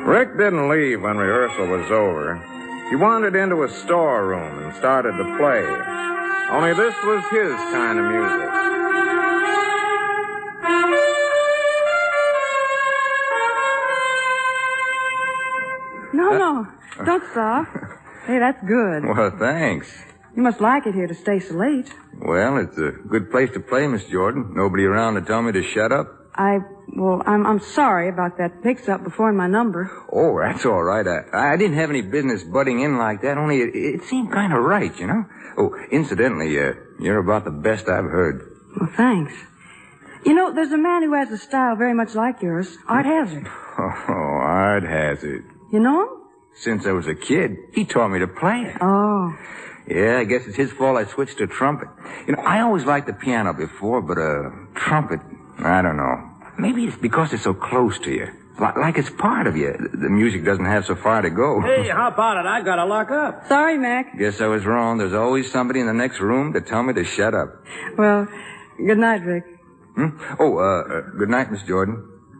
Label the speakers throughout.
Speaker 1: Rick didn't leave when rehearsal was over. He wandered into a storeroom and started to play. Only this was his kind of music.
Speaker 2: No. Don't stop. Hey, that's good.
Speaker 3: Well, thanks.
Speaker 2: You must like it here to stay so late.
Speaker 3: Well, it's a good place to play, Miss Jordan. Nobody around to tell me to shut up.
Speaker 2: I'm sorry about that mix-up before in my number.
Speaker 3: Oh, that's all right. I didn't have any business butting in like that, only it seemed kind of right, you know? Oh, incidentally, you're about the best I've heard.
Speaker 2: Well, thanks. You know, there's a man who has a style very much like yours, Art Hazard.
Speaker 3: Oh, Art Hazard.
Speaker 2: You know him?
Speaker 3: Since I was a kid, he taught me to play it.
Speaker 2: Oh.
Speaker 3: Yeah, I guess it's his fault I switched to trumpet. You know, I always liked the piano before, but trumpet, I don't know. Maybe it's because it's so close to you. Like it's part of you. The music doesn't have so far to go.
Speaker 4: Hey, how about it? I gotta lock up.
Speaker 2: Sorry, Mac.
Speaker 3: Guess I was wrong. There's always somebody in the next room to tell me to shut up.
Speaker 2: Well, good night, Rick.
Speaker 3: Oh, good night, Miss Jordan.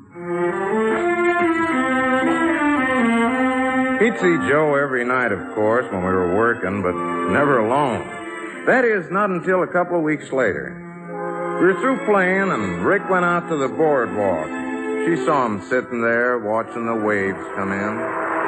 Speaker 1: He'd see Joe every night, of course, when we were working, but never alone. That is, not until a couple of weeks later. We were through playing, and Rick went out to the boardwalk. She saw him sitting there, watching the waves come in.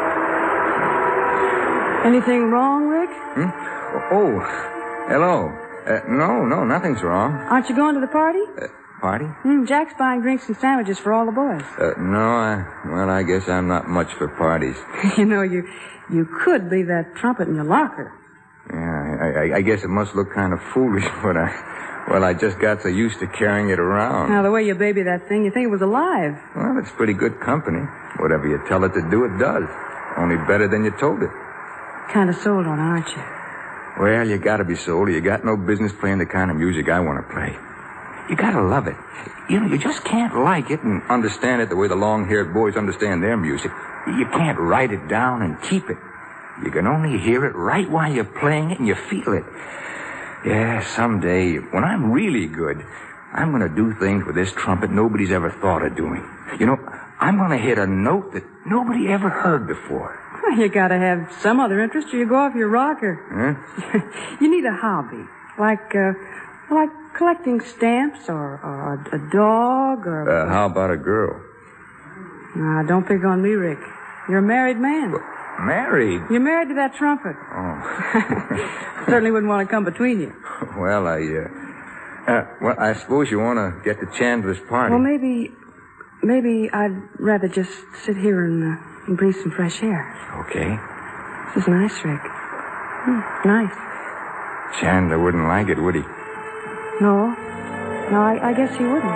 Speaker 2: Anything wrong, Rick?
Speaker 3: Oh, hello. No, nothing's wrong.
Speaker 2: Aren't you going to the party?
Speaker 3: Party?
Speaker 2: Jack's buying drinks and sandwiches for all the boys.
Speaker 3: No, I guess I'm not much for parties.
Speaker 2: You know, you could leave that trumpet in your locker.
Speaker 3: Yeah, I guess it must look kind of foolish, but I just got so used to carrying it around.
Speaker 2: Now, the way you baby that thing, you think it was alive.
Speaker 3: Well, it's pretty good company. Whatever you tell it to do, it does. Only better than you told it.
Speaker 2: Kind of sold on, aren't you?
Speaker 3: Well, you gotta be sold. You got no business playing the kind of music I want to play. You gotta love it. You know, you just can't like it and understand it the way the long-haired boys understand their music. You can't write it down and keep it. You can only hear it right while you're playing it and you feel it. Yeah, someday, when I'm really good, I'm gonna do things with this trumpet nobody's ever thought of doing. You know, I'm gonna hit a note that nobody ever heard before.
Speaker 2: Well, you gotta have some other interest or you go off your rocker.
Speaker 3: Huh?
Speaker 2: You need a hobby. Like collecting stamps or a dog or...
Speaker 3: How about a girl?
Speaker 2: Nah, don't pick on me, Rick. You're a married man.
Speaker 3: Married?
Speaker 2: You're married to that trumpet.
Speaker 3: Oh.
Speaker 2: Certainly wouldn't want to come between you.
Speaker 3: Well, I suppose you want to get to Chandler's party.
Speaker 2: Well, maybe I'd rather just sit here and breathe some fresh air.
Speaker 3: Okay.
Speaker 2: This is nice, Rick. Nice.
Speaker 3: Chandler wouldn't like it, would he?
Speaker 2: No, I guess he wouldn't.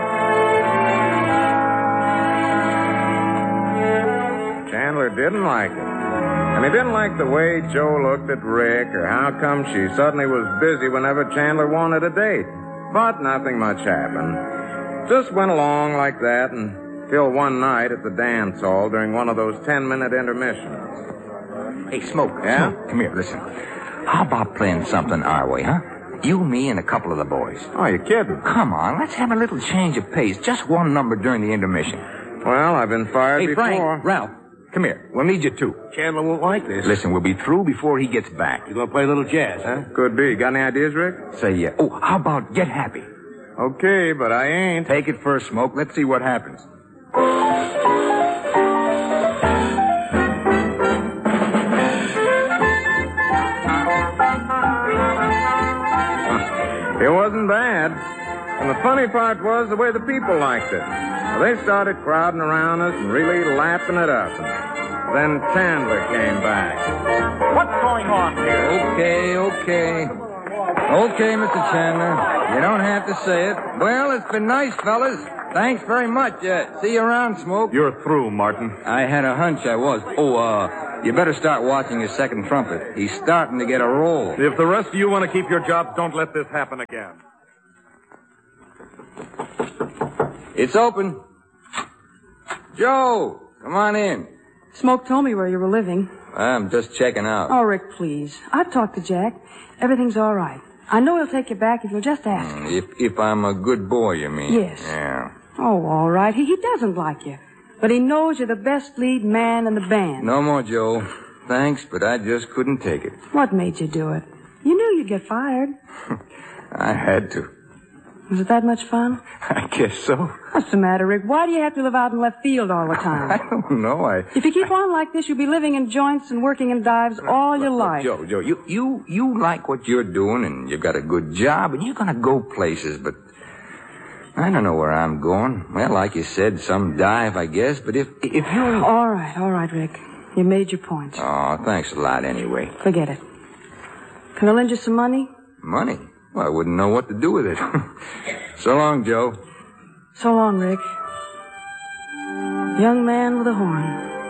Speaker 1: Chandler didn't like it. And he didn't like the way Joe looked at Rick or how come she suddenly was busy whenever Chandler wanted a date. But nothing much happened. Just went along like that until one night at the dance hall during one of those 10-minute intermissions.
Speaker 3: Hey, Smoke.
Speaker 1: Yeah?
Speaker 3: Smoke, come here, listen. How about playing something our way, huh? You, me, and a couple of the boys.
Speaker 1: Oh, you're kidding.
Speaker 3: Come on, let's have a little change of pace. Just one number during the intermission.
Speaker 1: Well, I've been fired before.
Speaker 3: Hey, Frank, Ralph, come here. We'll need you, too.
Speaker 4: Chandler won't like this.
Speaker 3: Listen, we'll be through before he gets back.
Speaker 4: You gonna play a little jazz, huh?
Speaker 1: Could be. Got any ideas, Rick?
Speaker 3: Say, how about Get Happy?
Speaker 1: Okay, but I ain't.
Speaker 3: Take it first, Smoke. Let's see what happens.
Speaker 1: It wasn't bad. And the funny part was the way the people liked it. They started crowding around us and really lapping it up. And then Chandler came back.
Speaker 4: What's going on here?
Speaker 3: Okay, Mr. Chandler. You don't have to say it. Well, it's been nice, fellas. Thanks very much. See you around, Smoke.
Speaker 5: You're through, Martin.
Speaker 3: I had a hunch I was. You better start watching your second trumpet. He's starting to get a roll.
Speaker 5: If the rest of you want to keep your jobs, don't let this happen again.
Speaker 3: It's open. Joe, come on in.
Speaker 2: Smoke told me where you were living.
Speaker 3: I'm just checking out.
Speaker 2: Oh, Rick, please. I've talked to Jack. Everything's all right. I know he'll take you back if you'll just ask him.
Speaker 3: If I'm a good boy, you mean?
Speaker 2: Yes.
Speaker 3: Yeah.
Speaker 2: Oh, all right. He doesn't like you. But he knows you're the best lead man in the band.
Speaker 3: No more, Joe. Thanks, but I just couldn't take it.
Speaker 2: What made you do it? You knew you'd get fired.
Speaker 3: I had to.
Speaker 2: Was it that much fun?
Speaker 3: I guess so.
Speaker 2: What's the matter, Rick? Why do you have to live out in left field all the
Speaker 3: I
Speaker 2: time?
Speaker 3: don't know.
Speaker 2: If you keep on like this, you'll be living in joints and working in dives all your life.
Speaker 3: Joe, you like what you're doing, and you've got a good job, and you're going to go places, but I don't know where I'm going. Well, like you said, some dive, I guess, but if you...
Speaker 2: All right, Rick. You made your point.
Speaker 3: Oh, thanks a lot anyway.
Speaker 2: Forget it. Can I lend you some money?
Speaker 3: Money? Well, I wouldn't know what to do with it. So long, Joe.
Speaker 2: So long, Rick. Young man with a horn.